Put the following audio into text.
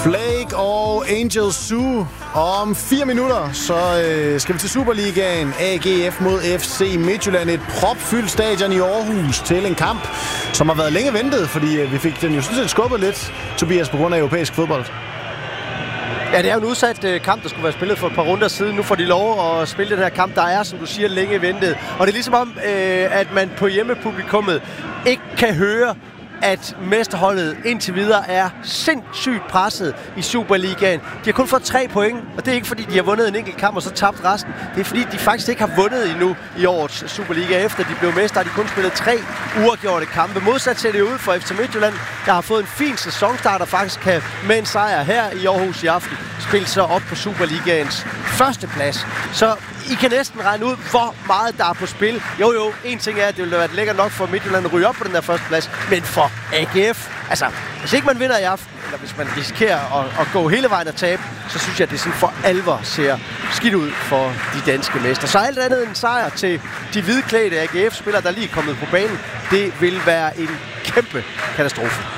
Flake og Angel Zoo. Om 4 minutter, så skal vi til Superligaen. AGF mod FC Midtjylland. Et propfyldt stadion i Aarhus til en kamp, som har været længe ventet, fordi vi fik den jo sådan set skubbet lidt, Tobias, på grund af europæisk fodbold. Ja, det er jo en udsat kamp, der skulle være spillet for et par runder siden. Nu får de lov at spille den her kamp, der er, som du siger, længe ventet. Og det er ligesom om, at man på hjemmepublikummet ikke kan høre, at mesterholdet indtil videre er sindssygt presset i Superligaen. De har kun fået 3 point, og det er ikke fordi, de har vundet en enkelt kamp og så tabt resten. Det er fordi, de faktisk ikke har vundet endnu i årets Superliga. Efter de blev mestre, har de kun spillet 3 uafgjorte kampe. Modsat ser det ud for FC Midtjylland, der har fået en fin sæsonstart og faktisk kan med en sejr her i Aarhus i aften spille sig op på Superligaens førsteplads. Så I kan næsten regne ud, hvor meget der er på spil. Jo, en ting er, at det ville være lækkert nok for Midtjylland at ryge op på den der førsteplads, men for AGF, altså, hvis ikke man vinder i aften, eller hvis man risikerer at gå hele vejen og tabe, så synes jeg, at det sådan for alvor ser skidt ud for de danske mestre. Så alt andet end sejr til de hvidklædte AGF-spillere, der lige er kommet på banen, det vil være en kæmpe katastrofe.